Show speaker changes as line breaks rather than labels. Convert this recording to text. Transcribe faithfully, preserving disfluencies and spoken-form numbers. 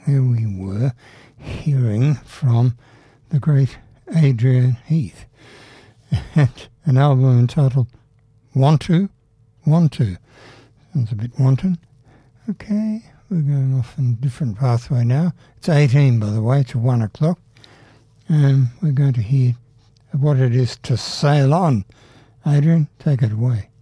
there we were, hearing from the great Adrian Heath. And an album entitled Want To, Want To. Sounds a bit wanton. Okay, we're going off in a different pathway now. It's eighteen, by the way, to one o'clock. And we're going to hear what it is to sail on. Adrian, take it away.